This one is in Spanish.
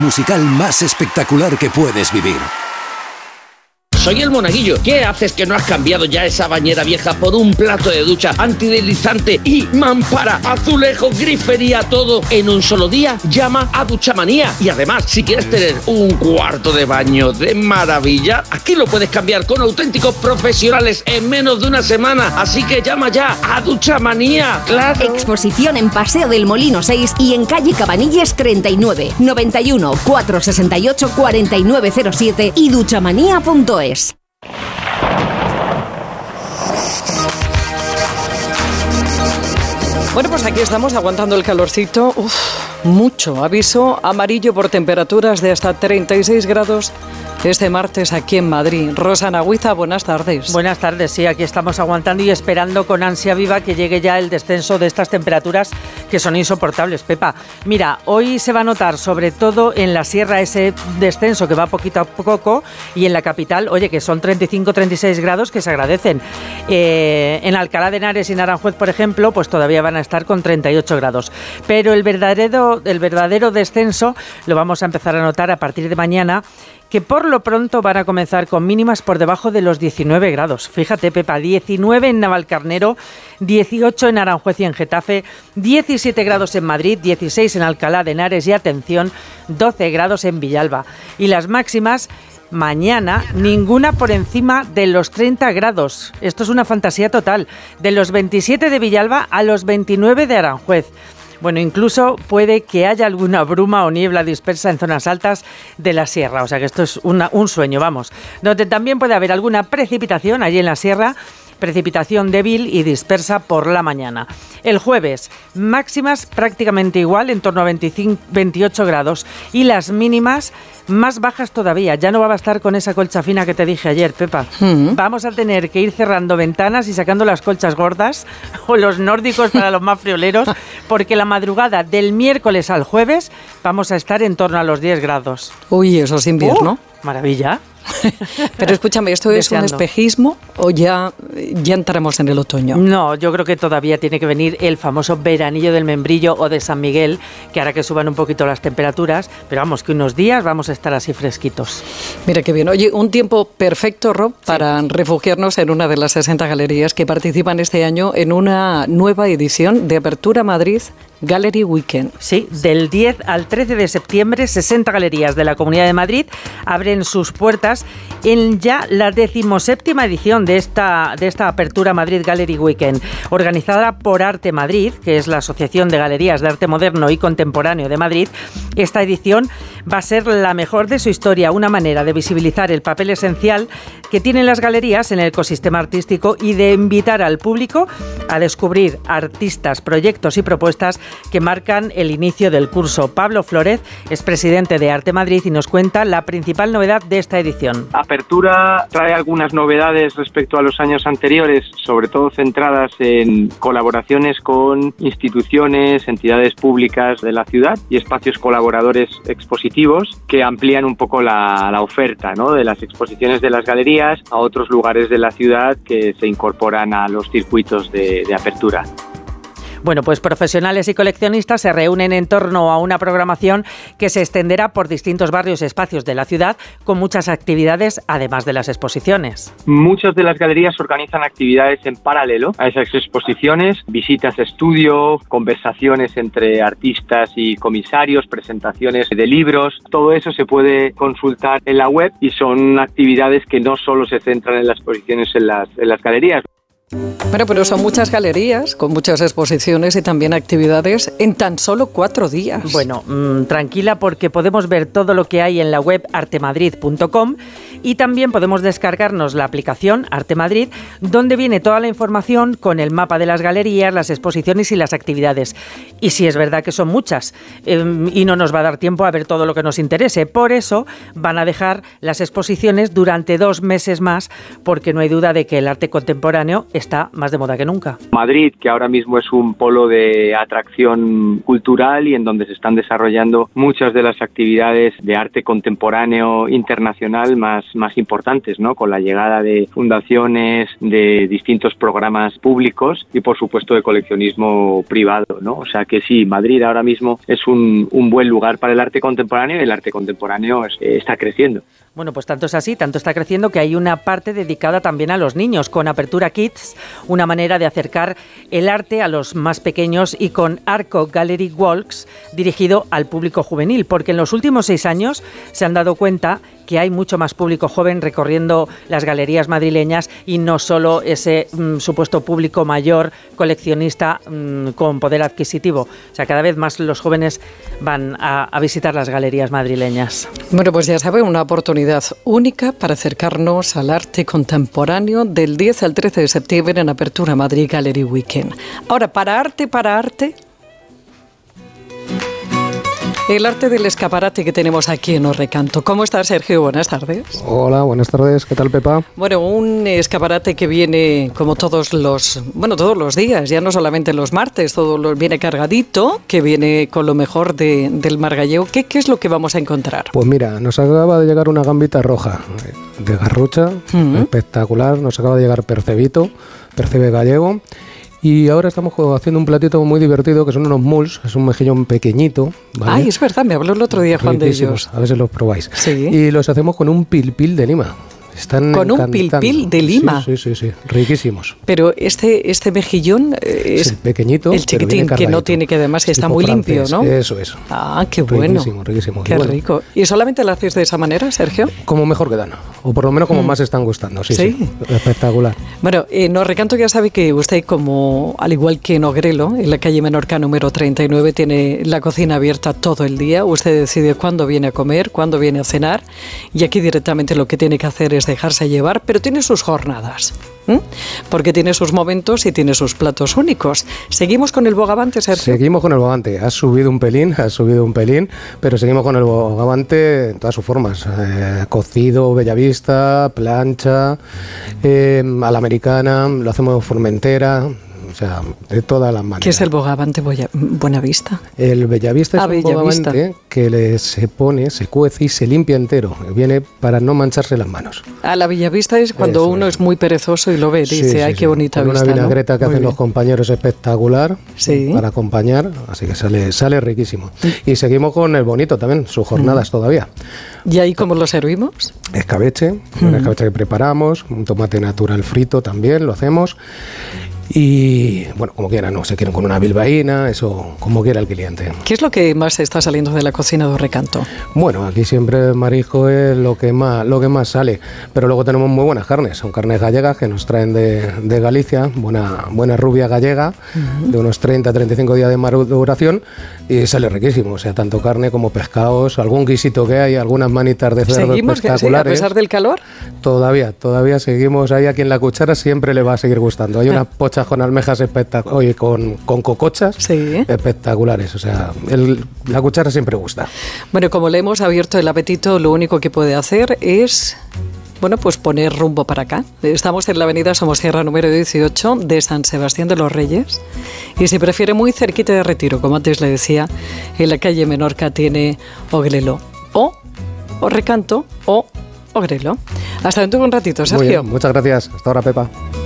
musical más espectacular que puedes vivir. Soy el Monaguillo. ¿Qué haces que no has cambiado ya esa bañera vieja por un plato de ducha antideslizante y mampara, azulejo, grifería, todo en un solo día? Llama a Duchamanía. Y además, si quieres tener un cuarto de baño de maravilla, aquí lo puedes cambiar con auténticos profesionales en menos de una semana. Así que llama ya a Duchamanía. ¡Claro! Exposición en Paseo del Molino 6 y en calle Cabanilles 39, 91 468 4907 y duchamanía.es. Bueno, pues aquí estamos aguantando el calorcito. Mucho. Aviso amarillo por temperaturas de hasta 36 grados este martes aquí en Madrid. Rosa Nagüiza, buenas tardes. Buenas tardes, sí, aquí estamos aguantando y esperando con ansia viva que llegue ya el descenso de estas temperaturas que son insoportables, Pepa. Mira, hoy se va a notar sobre todo en la sierra ese descenso que va poquito a poco y en la capital, oye, que son 35-36 grados que se agradecen. En Alcalá de Henares y en Aranjuez, por ejemplo, pues todavía van a estar con 38 grados. Pero el verdadero descenso lo vamos a empezar a notar a partir de mañana, que por lo pronto van a comenzar con mínimas por debajo de los 19 grados. Fíjate, Pepa, 19 en Navalcarnero, 18 en Aranjuez y en Getafe, 17 grados en Madrid, 16 en Alcalá de Henares y, atención, 12 grados en Villalba. Y las máximas, mañana, ninguna por encima de los 30 grados. Esto es una fantasía total. De los 27 de Villalba a los 29 de Aranjuez. Bueno, incluso puede que haya alguna bruma o niebla dispersa en zonas altas de la sierra. O sea que esto es un sueño, vamos. Donde también puede haber alguna precipitación allí en la sierra, precipitación débil y dispersa por la mañana. El jueves, máximas prácticamente igual, en torno a 28 grados. Y las mínimas más bajas todavía. Ya no va a bastar con esa colcha fina que te dije ayer, Pepa. Vamos a tener que ir cerrando ventanas y sacando las colchas gordas o los nórdicos para los más frioleros, porque la madrugada del miércoles al jueves vamos a estar en torno a los 10 grados. Uy, eso es invierno. Maravilla. Pero escúchame, ¿esto es un espejismo o ya entramos en el otoño? No, yo creo que todavía tiene que venir el famoso veranillo del Membrillo o de San Miguel, que hará que suban un poquito las temperaturas, pero vamos, que unos días vamos a estar así fresquitos. Mira qué bien. Oye, un tiempo perfecto, Rob, para refugiarnos en una de las 60 galerías que participan este año en una nueva edición de Apertura Madrid Gallery Weekend. Sí, del 10 al 13 de septiembre, 60 galerías de la Comunidad de Madrid abren sus puertas en ya la 17ª edición de esta Apertura Madrid Gallery Weekend, organizada por Arte Madrid, que es la Asociación de Galerías de Arte Moderno y Contemporáneo de Madrid. Esta edición va a ser la mejor de su historia, una manera de visibilizar el papel esencial que tienen las galerías en el ecosistema artístico y de invitar al público a descubrir artistas, proyectos y propuestas que marcan el inicio del curso. Pablo Flórez es presidente de Arte Madrid y nos cuenta la principal novedad de esta edición. Apertura trae algunas novedades respecto a los años anteriores, sobre todo centradas en colaboraciones con instituciones, entidades públicas de la ciudad y espacios colaboradores expositivos que amplían un poco la oferta, ¿no?, de las exposiciones de las galerías a otros lugares de la ciudad que se incorporan a los circuitos de apertura. Bueno, pues profesionales y coleccionistas se reúnen en torno a una programación que se extenderá por distintos barrios y espacios de la ciudad, con muchas actividades, además de las exposiciones. Muchas de las galerías organizan actividades en paralelo a esas exposiciones, visitas de estudio, conversaciones entre artistas y comisarios, presentaciones de libros. Todo eso se puede consultar en la web y son actividades que no solo se centran en las exposiciones en las galerías. Bueno, pero son muchas galerías con muchas exposiciones y también actividades en tan solo 4 días. Bueno, tranquila, porque podemos ver todo lo que hay en la web artemadrid.com y también podemos descargarnos la aplicación Arte Madrid, donde viene toda la información con el mapa de las galerías, las exposiciones y las actividades. Y sí, es verdad que son muchas y no nos va a dar tiempo a ver todo lo que nos interese. Por eso van a dejar las exposiciones durante 2 meses más, porque no hay duda de que el arte contemporáneo está más de moda que nunca. Madrid, que ahora mismo es un polo de atracción cultural y en donde se están desarrollando muchas de las actividades de arte contemporáneo internacional más importantes, ¿no? Con la llegada de fundaciones, de distintos programas públicos y, por supuesto, de coleccionismo privado, ¿no? O sea que sí, Madrid ahora mismo es un buen lugar para el arte contemporáneo y el arte contemporáneo está creciendo. Bueno, pues tanto es así, tanto está creciendo que hay una parte dedicada también a los niños, con Apertura Kids, una manera de acercar el arte a los más pequeños, y con Arco Gallery Walks, dirigido al público juvenil, porque en los últimos 6 años se han dado cuenta que hay mucho más público joven recorriendo las galerías madrileñas y no solo ese supuesto público mayor, coleccionista con poder adquisitivo. O sea, cada vez más los jóvenes van a visitar las galerías madrileñas. Bueno, pues ya sabe, una oportunidad única para acercarnos al arte contemporáneo del 10 al 13 de septiembre en Apertura Madrid Gallery Weekend. Ahora, para arte, el arte del escaparate que tenemos aquí en Os Recanto. ¿Cómo estás, Sergio? Buenas tardes. Hola, buenas tardes. ¿Qué tal, Pepa? Bueno, un escaparate que viene como todos los días, ya no solamente los martes, viene cargadito, que viene con lo mejor del mar gallego. ¿Qué es lo que vamos a encontrar? Pues mira, nos acaba de llegar una gambita roja de Garrucha, espectacular. Nos acaba de llegar percebe gallego. Y ahora estamos haciendo un platito muy divertido que son unos muls, es un mejillón pequeñito, ¿vale? Ay, es verdad, me habló el otro día Juan de ellos. A ver si los probáis. Sí. Y los hacemos con un pilpil de Lima. Están con encantando. Un pilpil de Lima. Sí, riquísimos. Pero este mejillón es sí, pequeñito, el chiquitín que no tiene, que además está muy limpio, ¿no? Eso es. Ah, qué bueno. Riquísimo. Qué bueno. Rico. ¿Y solamente lo hacéis de esa manera, Sergio? Como mejor quedan, o por lo menos como más están gustando. Sí. Espectacular. Bueno, en Os Recanto ya sabe que usted, como al igual que en Ogrelo, en la calle Menorca número 39, tiene la cocina abierta todo el día. Usted decide cuándo viene a comer, cuándo viene a cenar, y aquí directamente lo que tiene que hacer es dejarse llevar, pero tiene sus jornadas, porque tiene sus momentos y tiene sus platos únicos. ¿Seguimos con el bogavante, Sergio? Seguimos con el bogavante. Has subido un pelín, pero seguimos con el bogavante en todas sus formas. Cocido, bellavista, plancha, a la americana, lo hacemos formentera. O sea, de todas las maneras. ¿Qué es el bogavante Buenavista? El bellavista es un bogavante que se pone, se cuece y se limpia entero. Viene para no mancharse las manos. A la bellavista es cuando uno es muy perezoso y lo ve, dice, ay, qué bonita vista, una vinagreta, ¿no? Que hacen los compañeros espectacular para acompañar, así que sale riquísimo. Y seguimos con el bonito también, sus jornadas todavía. ¿Y ahí cómo lo servimos? Escabeche, un escabeche que preparamos, un tomate natural frito también lo hacemos. Y bueno, como quieran, no se quieren con una bilbaína, eso como quiera el cliente. ¿Qué es lo que más está saliendo de la cocina de Os Recanto? Bueno, aquí siempre marisco es lo que más sale, pero luego tenemos muy buenas carnes, son carnes gallegas que nos traen de Galicia, buena rubia gallega, de unos 30-35 días de maduración, y sale riquísimo, o sea, tanto carne como pescados, algún guisito que hay, algunas manitas de cerdo espectaculares. ¿A pesar del calor? Todavía seguimos ahí, aquí en La Cuchara siempre le va a seguir gustando. Hay unas pochas con almejas espectaculares, con cocochas espectaculares, o sea, La Cuchara siempre gusta. Bueno, como le hemos abierto el apetito, lo único que puede hacer es, bueno, pues poner rumbo para acá. Estamos en la avenida Somosierra número 18 de San Sebastián de los Reyes, y si prefiere muy cerquita de Retiro, como antes le decía, en la calle Menorca tiene Ogrelo, o Os Recanto, o Ogrelo. Hasta dentro de un ratito, Sergio. Muy bien, muchas gracias. Hasta ahora, Pepa.